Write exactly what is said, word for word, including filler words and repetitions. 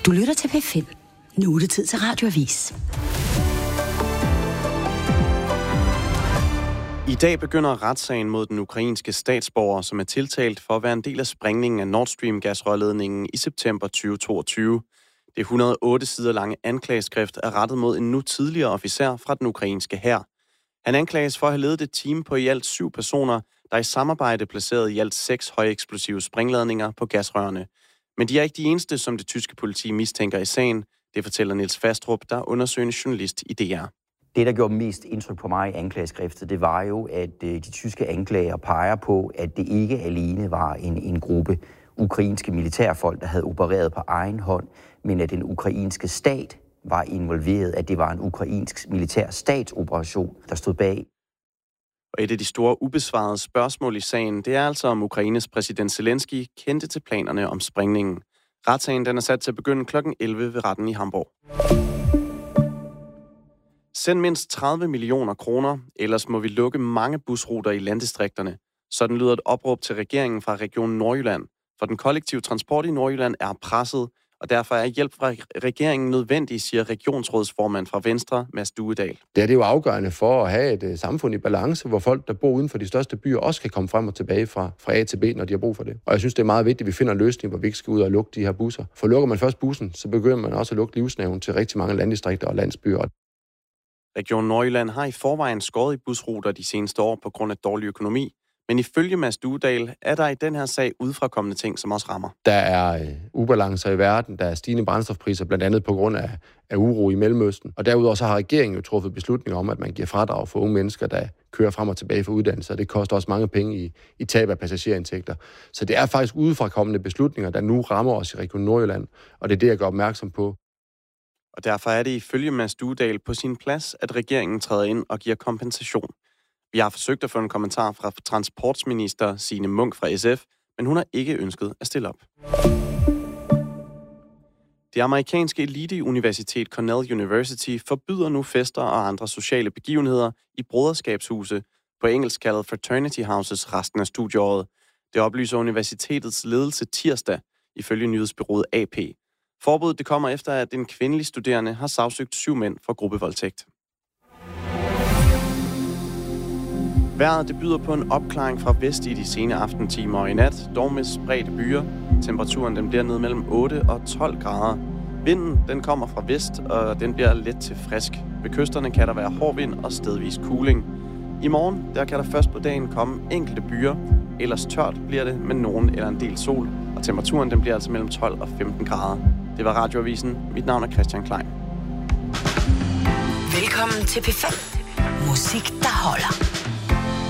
Du lytter til P fem. Nu er det tid til Radioavis. I dag begynder retssagen mod den ukrainske statsborger, som er tiltalt for at være en del af sprængningen af Nord Stream-gasrørledningen i september tyve toogtyve. Det et hundrede og otte sider lange anklageskrift er rettet mod en nu tidligere officer fra den ukrainske hær. Han anklages for at have ledet et team på i alt syv personer, der i samarbejde placerede i alt seks højeksplosive sprængladninger på gasrørene. Men de er ikke de eneste, som det tyske politi mistænker i sagen. Det fortæller Niels Fastrup, der er undersøgende journalist i D R. Det, der gjorde mest indtryk på mig i anklageskriftet, det var jo, at de tyske anklager peger på, at det ikke alene var en, en gruppe ukrainske militærfolk, der havde opereret på egen hånd, men at den ukrainske stat var involveret, at det var en ukrainsk militær statsoperation, der stod bag. Og et af de store ubesvarede spørgsmål i sagen, det er altså, om Ukraines præsident Zelensky kendte til planerne om sprængningen. Retssagen den er sat til at begynde klokken elleve ved retten i Hamburg. Send mindst tredive millioner kroner, ellers må vi lukke mange busruter i landdistrikterne. Sådan lyder et opråb til regeringen fra Region Nordjylland. For den kollektive transport i Nordjylland er presset, og derfor er hjælp fra regeringen nødvendig, siger regionsrådsformand fra Venstre, Mads Duedal. Det er det jo afgørende for at have et samfund i balance, hvor folk, der bor uden for de største byer, også kan komme frem og tilbage fra, fra A til B, når de har brug for det. Og jeg synes, det er meget vigtigt, at vi finder en løsning, hvor vi ikke skal ud og lukke de her busser. For lukker man først bussen, så begynder man også at lukke livsnerven til rigtig mange landdistrikter og landsbyer. Region Nordjylland har i forvejen skåret i busruter de seneste år på grund af dårlig økonomi. Men ifølge Mads Duedal er der i den her sag udefrakommende ting, som også rammer. Der er ubalancer i verden, der er stigende brændstofpriser, blandt andet på grund af, af uro i Mellemøsten. Og derudover så har regeringen jo truffet beslutninger om, at man giver fradrag for unge mennesker, der kører frem og tilbage for uddannelse. Det koster også mange penge i, i tab af passagerindtægter. Så det er faktisk udefrakommende beslutninger, der nu rammer os i Region Nordjylland, og det er det, jeg gør opmærksom på. Og derfor er det ifølge Mads Duedal på sin plads, at regeringen træder ind og giver kompensation. Vi har forsøgt at få en kommentar fra transportminister Signe Munk fra S F, men hun har ikke ønsket at stille op. Det amerikanske eliteuniversitet Cornell University forbyder nu fester og andre sociale begivenheder i broderskabshuse, på engelsk kaldet fraternity houses, resten af studieåret. Det oplyser universitetets ledelse tirsdag, ifølge nyhedsbureauet A P. Forbuddet det kommer efter, at en kvindelig studerende har sagsøgt syv mænd for gruppevoldtægt. Vejret det byder på en opklaring fra vest i de sene aftentimer og i nat, dog med spredte byer. Temperaturen den bliver ned mellem otte og tolv grader. Vinden den kommer fra vest, og den bliver let til frisk. Ved kysterne kan der være hård vind og stedvis kuling. I morgen der kan der først på dagen komme enkelte byer. Ellers tørt bliver det med nogen eller en del sol. Og temperaturen den bliver altså mellem tolv og femten grader. Det var Radioavisen. Mit navn er Christian Klein. Velkommen til P fem. Musik, der holder.